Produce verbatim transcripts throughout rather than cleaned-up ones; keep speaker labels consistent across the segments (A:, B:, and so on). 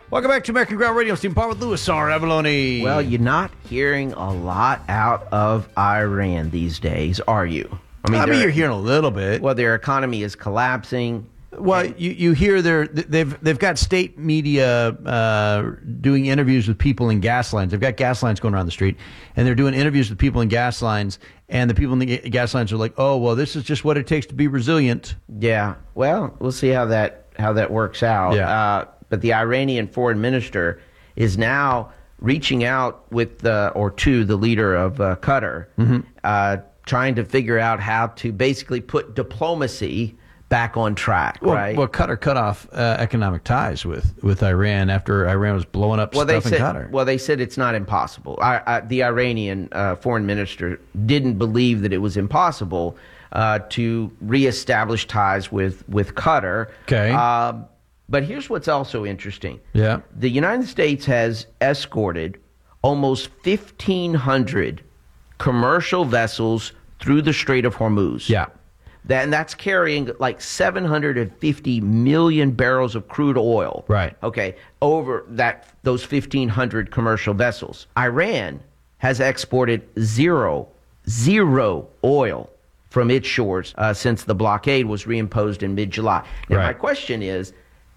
A: Welcome back to American Ground Radio. Steve Parr with Louis R. Avalone.
B: Well, you're not hearing a lot out of Iran these days, are you?
A: I mean, I mean you're hearing a little bit.
B: Well, their economy is collapsing.
A: Well, you, you hear their they've they've got state media uh, doing interviews with people in gas lines. They've got gas lines going around the street, and they're doing interviews with people in gas lines. And the people in the gas lines are like, "Oh, well, this is just what it takes to be resilient."
B: Yeah. Well, we'll see how that how that works out.
A: Yeah.
B: Uh, but the Iranian foreign minister is now reaching out with the, or to the leader of uh, Qatar, mm-hmm. uh, trying to figure out how to basically put diplomacy back on track,
A: well,
B: right?
A: Well, Qatar cut off uh, economic ties with, with Iran after Iran was blowing up
B: well,
A: stuff
B: they said,
A: in Qatar.
B: Well, they said it's not impossible. I, I, the Iranian uh, foreign minister didn't believe that it was impossible uh, to reestablish ties with, with Qatar.
A: Okay.
B: Uh, but here's what's also interesting.
A: Yeah.
B: The United States has escorted almost fifteen hundred commercial vessels through the Strait of Hormuz.
A: Yeah.
B: That, and that's carrying like seven hundred fifty million barrels of crude oil.
A: Right.
B: Okay. Over that, those fifteen hundred commercial vessels. Iran has exported zero, zero oil from its shores uh, since the blockade was reimposed in mid-July. Now,
A: right.
B: my question is,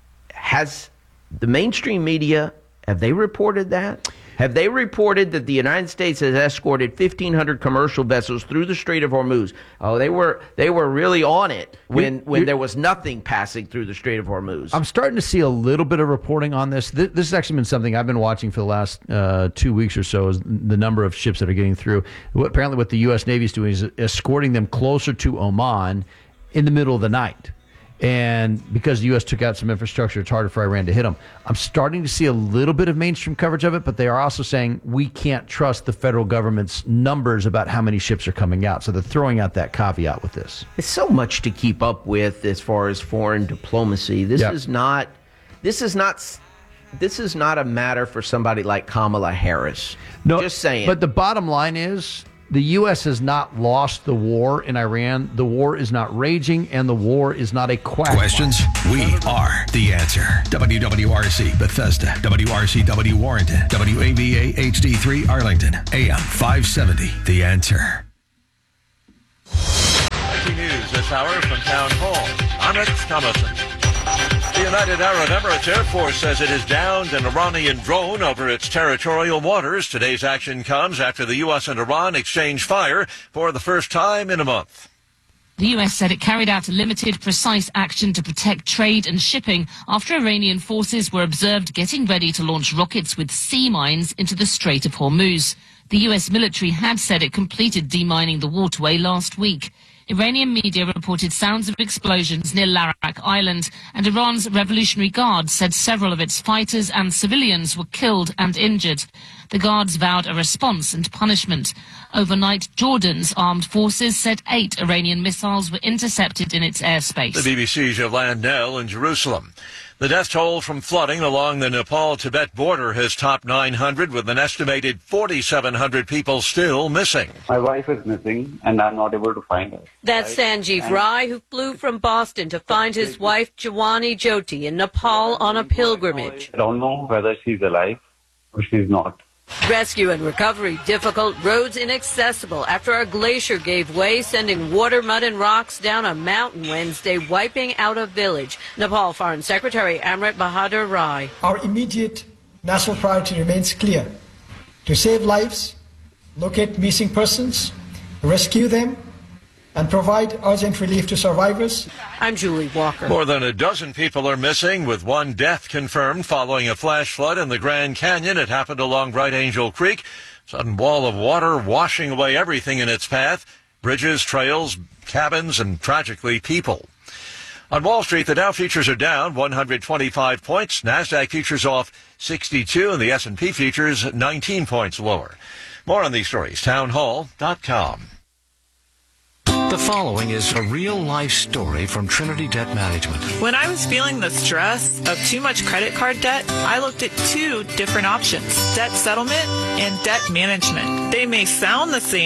B: has the mainstream media, have they reported that? Have they reported that the United States has escorted fifteen hundred commercial vessels through the Strait of Hormuz? Oh, they were they were really on it when,
A: You're,
B: when
A: you're,
B: there was nothing passing through the Strait of Hormuz.
A: I'm starting to see a little bit of reporting on this. This, this has actually been something I've been watching for the last uh, two weeks or so, is the number of ships that are getting through. What, apparently what the U S Navy is doing is escorting them closer to Oman in the middle of the night. And because the U S took out some infrastructure, it's harder for Iran to hit them. I'm starting to see a little bit of mainstream coverage of it, but they are also saying we can't trust the federal government's numbers about how many ships are coming out. So they're throwing out that caveat with this.
B: It's so much to keep up with as far as foreign diplomacy. This
A: yep.
B: is not. This is not. This is not a matter for somebody like Kamala Harris.
A: No,
B: just saying.
A: But the bottom line is, the U S has not lost the war in Iran. The war is not raging, and the war is not a quagmire.
C: Questions? We are the answer. W W R C Bethesda, W R C W Warrenton, W A V A H D three Arlington, A M five seventy. The Answer.
D: Breaking news this hour from Town Hall. I'm Rex Thomason. The United Arab Emirates Air Force says it has downed an Iranian drone over its territorial waters. Today's action comes after the U S and Iran exchanged fire for the first time in a month.
E: The U S said it carried out a limited, precise action to protect trade and shipping after Iranian forces were observed getting ready to launch rockets with sea mines into the Strait of Hormuz. The U S military had said it completed demining the waterway last week. Iranian media reported sounds of explosions near Larak Island, and Iran's Revolutionary Guard said several of its fighters and civilians were killed and injured. The guards vowed a response and punishment. Overnight, Jordan's armed forces said eight Iranian missiles were intercepted in its airspace.
D: The B B C's Yolande Nell in Jerusalem. The death toll from flooding along the Nepal-Tibet border has topped nine hundred, with an estimated forty-seven hundred people still missing.
F: My wife is missing, and I'm not able to find her.
G: That's Sanjeev Rai, who flew from Boston to find his wife, Jawani Jyoti, in Nepal on a pilgrimage.
F: I don't know whether she's alive or she's not.
G: Rescue and recovery difficult, roads inaccessible after a glacier gave way, sending water, mud, and rocks down a mountain Wednesday, wiping out a village. Nepal Foreign Secretary Amrit Bahadur Rai.
H: Our immediate national priority remains clear: to save lives, locate missing persons, rescue them, and provide urgent relief to survivors.
G: I'm Julie Walker.
D: More than a dozen people are missing, with one death confirmed following a flash flood in the Grand Canyon. It happened along Bright Angel Creek. Sudden wall of water washing away everything in its path: bridges, trails, cabins, and tragically people. On Wall Street, the Dow futures are down one hundred twenty-five points. NASDAQ futures off sixty-two, and the S and P futures nineteen points lower. More on these stories, town hall dot com.
C: The following is a real-life story from Trinity Debt Management.
I: When I was feeling the stress of too much credit card debt, I looked at two different options: debt settlement and debt management. They may sound the same, but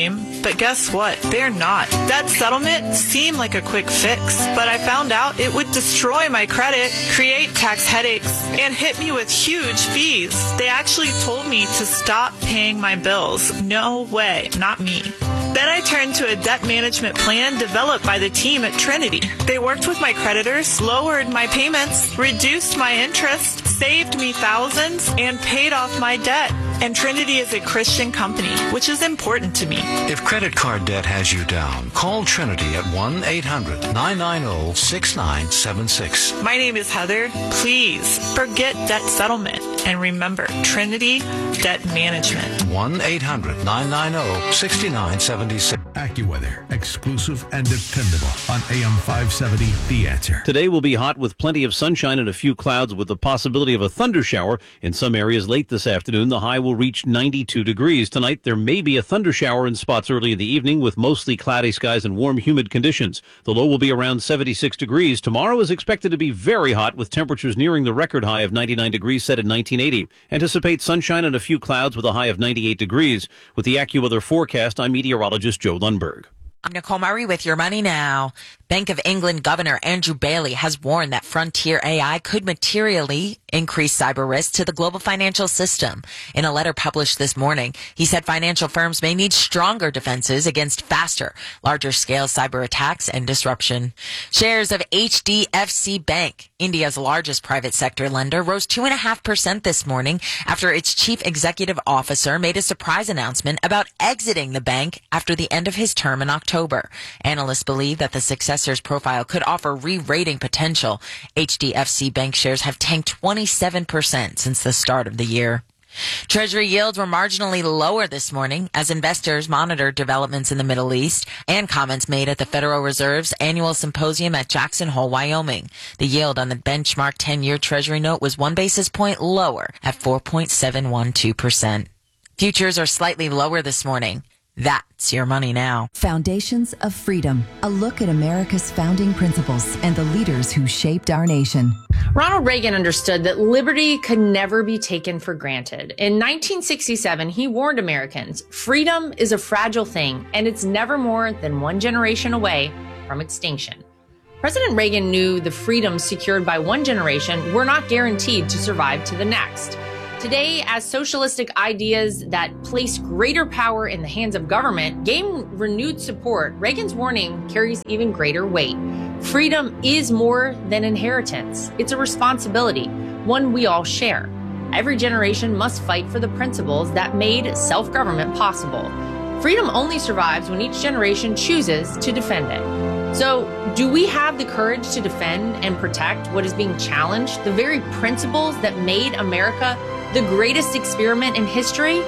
I: But guess what? They're not. Debt settlement seemed like a quick fix, but I found out it would destroy my credit, create tax headaches, and hit me with huge fees. They actually told me to stop paying my bills. No way, not me. Then I turned to a debt management plan developed by the team at Trinity. They worked with my creditors, lowered my payments, reduced my interest, saved me thousands, and paid off my debt. And Trinity is a Christian company, which is important to me.
C: If credit card debt has you down, call Trinity at one eight hundred nine nine zero six nine seven six.
I: My name is Heather. Please forget debt settlement and remember Trinity Debt Management.
C: one eight hundred nine nine zero six nine seven six. AccuWeather, exclusive and dependable on A M five seventy, The Answer.
J: Today will be hot with plenty of sunshine and a few clouds with the possibility of a thunder shower in some areas late this afternoon. The high will reach ninety-two degrees. Tonight, there may be a thunder shower in spots early in the evening with mostly cloudy skies and warm, humid conditions. The low will be around seventy-six degrees. Tomorrow is expected to be very hot with temperatures nearing the record high of ninety-nine degrees set in nineteen eighty. Anticipate sunshine and a few clouds with a high of ninety-eight degrees. With the AccuWeather forecast, I'm meteorologist Joe Lundberg.
K: I'm Nicole Murray with your money now. Bank of England Governor Andrew Bailey has warned that frontier A I could materially increase cyber risk to the global financial system. In a letter published this morning, he said financial firms may need stronger defenses against faster, larger scale cyber attacks and disruption. Shares of H D F C Bank, India's largest private sector lender, rose two point five percent this morning after its chief executive officer made a surprise announcement about exiting the bank after the end of his term in October. Analysts believe that the successor's profile could offer re-rating potential. H D F C Bank shares have tanked twenty-seven percent since the start of the year. Treasury yields were marginally lower this morning as investors monitored developments in the Middle East and comments made at the Federal Reserve's annual symposium at Jackson Hole, Wyoming. The yield on the benchmark ten-year Treasury note was one basis point lower at four point seven one two percent. Futures are slightly lower this morning. That's your money now.
L: Foundations of Freedom, a look at America's founding principles and the leaders who shaped our nation.
M: Ronald Reagan understood that liberty could never be taken for granted. In nineteen sixty-seven, he warned Americans, freedom is a fragile thing, and it's never more than one generation away from extinction. President Reagan knew the freedoms secured by one generation were not guaranteed to survive to the next. Today, as socialistic ideas that place greater power in the hands of government gain renewed support, Reagan's warning carries even greater weight. Freedom is more than inheritance. It's a responsibility, one we all share. Every generation must fight for the principles that made self-government possible. Freedom only survives when each generation chooses to defend it. So, do we have the courage to defend and protect what is being challenged, the very principles that made America the greatest experiment in history?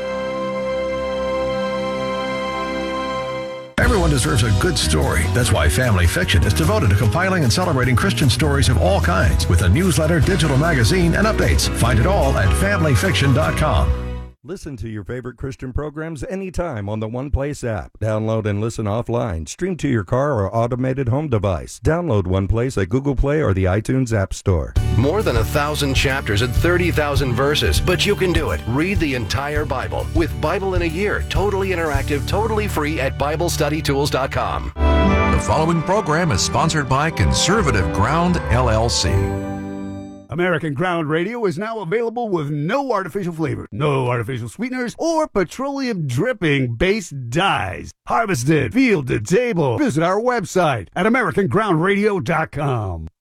C: Everyone deserves a good story. That's why Family Fiction is devoted to compiling and celebrating Christian stories of all kinds with a newsletter, digital magazine, and updates. Find it all at family fiction dot com.
N: Listen to your favorite Christian programs anytime on the OnePlace app. Download and listen offline. Stream to your car or automated home device. Download OnePlace at Google Play or the iTunes App Store.
O: More than a thousand chapters and thirty thousand verses, but you can do it. Read the entire Bible with Bible in a Year. Totally interactive, totally free at Bible Study Tools dot com.
P: The following program is sponsored by Conservative Ground, L L C.
Q: American Ground Radio is now available with no artificial flavor, no artificial sweeteners, or petroleum dripping based dyes. Harvested, field to table. Visit our website at American Ground Radio dot com.